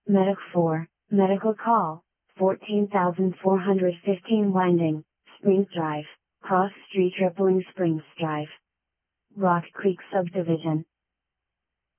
Medic 4, Medical Call, 14,415 Winding, Springs Drive, Cross Street Rippling Springs Drive. Rock Creek Subdivision,